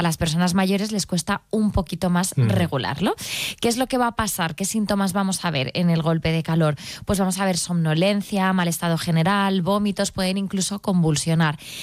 las personas mayores les cuesta un poquito más regularlo. ¿Qué es lo que va a pasar? ¿Qué síntomas vamos a ver en el golpe de calor? Pues vamos a ver somnolencia, mal estado general, vómitos, pueden incluso convulsionar.